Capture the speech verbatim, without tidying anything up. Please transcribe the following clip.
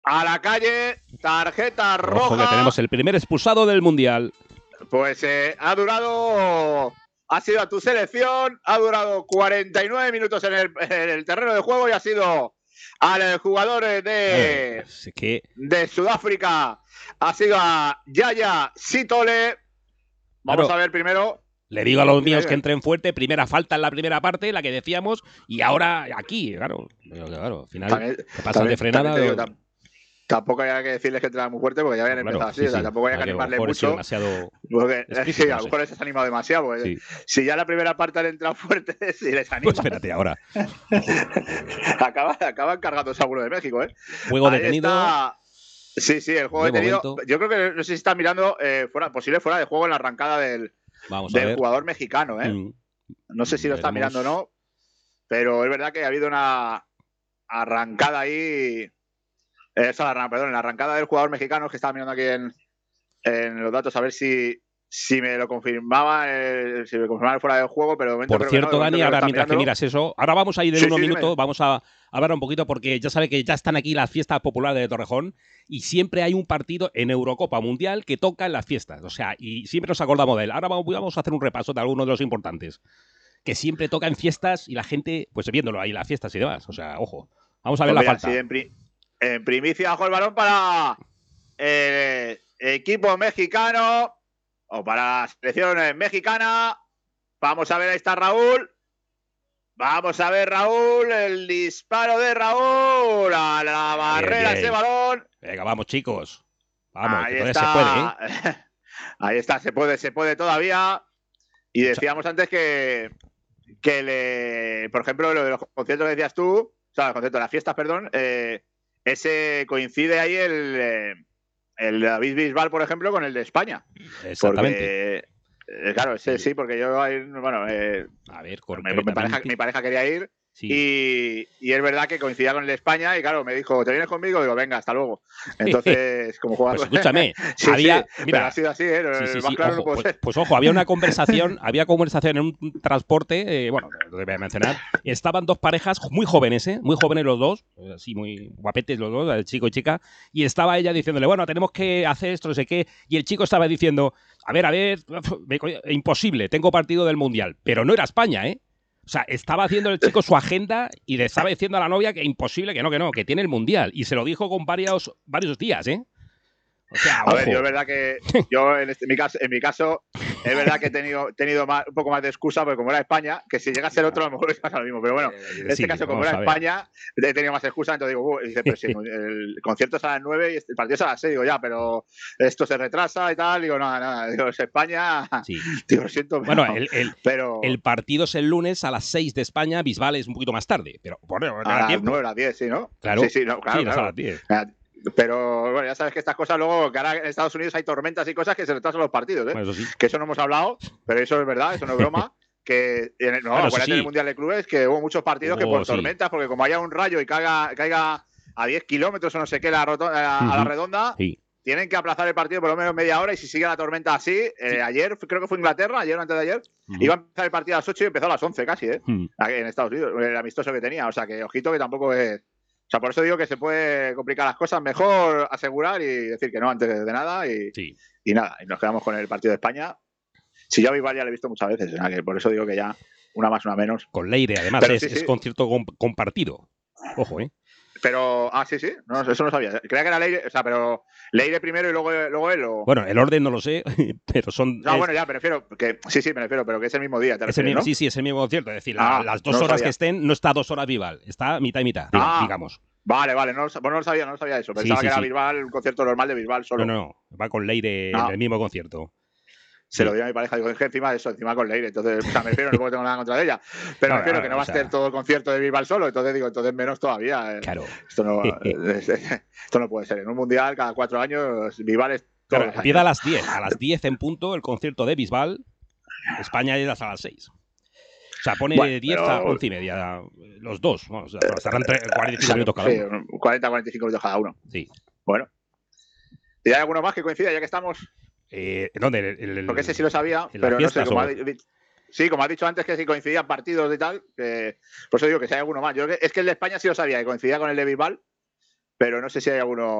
A la calle, tarjeta roja. Ojo que tenemos el primer expulsado del Mundial. Pues eh, ha durado, ha sido a tu selección, ha durado cuarenta y nueve minutos en el, en el terreno de juego y ha sido al jugador de, Ver, es que... de Sudáfrica, ha sido a Yaya Sitole. Vamos claro. a ver primero. Le digo a los míos que entren fuerte, primera falta en la primera parte, la que decíamos, y ahora aquí, claro. Claro, al final, también, ¿qué pasa de frenada? Digo, tam tampoco hay que decirles que entraran muy fuerte porque ya habían claro, empezado así, sí, o sea, sí. tampoco hay que animarle mucho. Demasiado porque, sí, a lo mejor les has animado demasiado. Porque sí. Si ya la primera parte han entrado fuertes, si les animas. Pues espérate ahora. acaba, acaban cargando seguro de México, ¿eh? Juego Ahí detenido. Está... Sí, sí, el juego de detenido. Momento. Yo creo que no sé si está mirando eh, fuera, posible fuera de juego en la arrancada del, Vamos del a ver. jugador mexicano, ¿eh? Mm. No sé si lo está mirando o no, pero es verdad que ha habido una arrancada ahí. Esa, eh, perdón, en la arrancada del jugador mexicano que estaba mirando aquí en, en los datos a ver si, si me lo confirmaba, eh, si me confirmaba fuera del juego, pero de momento por creo cierto, que no, Dani, ahora mientras mirándolo. que miras eso, ahora vamos a ir en sí, unos sí, minutos, dime. vamos a hablar un poquito porque ya sabe que ya están aquí las fiestas populares de Torrejón y siempre hay un partido en Eurocopa Mundial que toca en las fiestas, o sea, y siempre nos acordamos de él. Ahora vamos, vamos a hacer un repaso de algunos de los importantes, que siempre toca en fiestas y la gente, pues viéndolo ahí, las fiestas y demás, o sea, ojo, vamos a ver pues la mira, falta. Sí, en, pri en primicia, ojo el balón para el equipo mexicano o para la selección mexicana. Vamos a ver, ahí está Raúl. Vamos a ver, Raúl, el disparo de Raúl a la barrera, bien, bien. Ese balón. Venga, vamos, chicos. Vamos, ahí que todavía está. se puede, ¿eh? Ahí está, se puede, se puede todavía. Y decíamos antes que, que le, por ejemplo, lo de los conciertos que decías tú, o sea, el concierto de las fiestas, perdón, eh, ese coincide ahí el, eh, el David Bisbal, por ejemplo, con el de España. Exactamente. Porque, eh, claro, ese sí, porque yo, bueno, eh, a ver, mi, mi, pareja, mi pareja quería ir. Sí. Y, y es verdad que coincidía con el de España y claro, me dijo, ¿te vienes conmigo? Digo, venga, hasta luego. Entonces, como jugar... Pues escúchame, sí, había... Sí, mira, pero ha sido así, ¿eh? Sí, sí, Más sí, claro ojo, no puedo pues, ser. pues ojo, había una conversación, había conversación en un transporte, eh, bueno, lo voy a mencionar, estaban dos parejas muy jóvenes, ¿eh? Muy jóvenes los dos, así muy guapetes los dos, el chico y chica, y estaba ella diciéndole, bueno, tenemos que hacer esto, no sé qué, y el chico estaba diciendo, a ver, a ver, imposible, tengo partido del Mundial, pero no era España, ¿eh? O sea, estaba haciendo el chico su agenda y le estaba diciendo a la novia que imposible, que no, que no, que tiene el Mundial. Y se lo dijo con varios, varios días, ¿eh? O sea, a ojo. ver, yo es verdad que yo en, este, en, mi caso, en mi caso es verdad que he tenido, tenido más, un poco más de excusa, porque como era España, que si llega a ser otro a lo mejor es pasa lo mismo. Pero bueno, en este sí, caso, como era España, he tenido más excusa, entonces digo, uh, dice, pero si el concierto es a las nueve y el partido es a las seis, digo, ya, pero esto se retrasa y tal, digo, nada, nada, digo, es España, sí. Digo, lo siento, pero, bueno, el, el, pero... el partido es el lunes a las seis de España, Bisbal es un poquito más tarde, pero bueno, a las nueve, a las diez, sí, ¿no? Claro, sí, sí, no, claro, sí, claro. a las diez. Pero bueno, ya sabes que estas cosas luego, que ahora en Estados Unidos hay tormentas y cosas que se retrasan los partidos, ¿eh? Bueno, eso sí. Que eso no hemos hablado, pero eso es verdad, eso no es broma. Que en el, no, bueno, acuérdate sí. del Mundial de Clubes que hubo muchos partidos oh, que por tormentas, sí. porque como haya un rayo y caiga, caiga a diez kilómetros o no sé qué la rotonda, a, uh -huh. a la redonda, sí. tienen que aplazar el partido por lo menos media hora y si sigue la tormenta así, eh, sí. ayer creo que fue Inglaterra, ayer o antes de ayer, uh -huh. iba a empezar el partido a las ocho y empezó a las once casi, ¿eh? Uh -huh. Aquí en Estados Unidos, el amistoso que tenía, o sea que ojito que tampoco es... O sea, por eso digo que se puede complicar las cosas. Mejor asegurar y decir que no antes de nada. Y, sí. y nada, y nos quedamos con el partido de España. Si yo a Bisbal ya lo he visto muchas veces, o sea, que por eso digo que ya una más, una menos. Con Leire, además, Pero es, sí, sí. es concierto compartido. Ojo, ¿eh? Pero, ah, sí, sí, no, eso no sabía. Creía que era Leire, o sea, pero Leire primero y luego, luego él. O... Bueno, el orden no lo sé, pero son. No, es... bueno, ya, me refiero, que sí, sí, me refiero, pero que es el mismo día. ¿te es el mismo, ¿no? Sí, sí, es el mismo concierto. Es decir, ah, la, las dos no horas sabía. que estén, no está dos horas Bisbal, está mitad y mitad, ah, digamos. Vale, vale, no, no lo sabía, no lo sabía eso. Pensaba sí, sí, que era sí. Bisbal, un concierto normal de Bisbal solo. No, no, va con Leire ah. en el mismo concierto. Se sí. lo dio a mi pareja, digo, es que encima de eso, encima con Leire, entonces, o sea, me refiero, no tengo nada contra ella, pero no, me refiero no, que no va a ser todo el concierto de Bisbal solo, entonces digo, entonces menos todavía. Claro. Esto no, esto no puede ser. En un mundial, cada cuatro años, Bisbal es todo. Claro, empieza a las diez, a las diez en punto el concierto de Bisbal, España es hasta las seis. O sea, pone bueno, diez pero... a once y media, los dos, bueno, o sea, estarán cuarenta y cinco minutos cada uno. Sí, cuarenta a cuarenta y cinco minutos cada uno. Sí. Bueno. ¿Y hay alguno más que coincida ya que estamos? Eh, ¿Dónde? El, el, Porque ese sí lo sabía, pero no sé, como ha, sí, como has dicho antes que sí coincidían partidos y tal, que, por eso digo que si hay alguno más. Yo creo que, es que el de España sí lo sabía, que coincidía con el de Bisbal, pero no sé si hay alguno